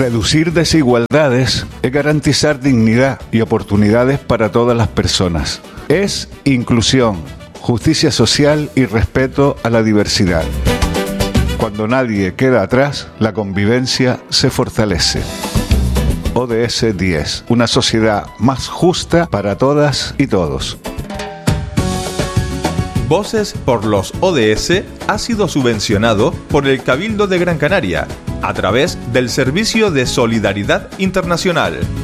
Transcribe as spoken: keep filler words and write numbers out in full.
Reducir desigualdades es garantizar dignidad y oportunidades para todas las personas. Es inclusión, justicia social y respeto a la diversidad. Cuando nadie queda atrás, la convivencia se fortalece. O D S diez, una sociedad más justa para todas y todos. Voces por los O D S ha sido subvencionado por el Cabildo de Gran Canaria a través del Servicio de Solidaridad Internacional.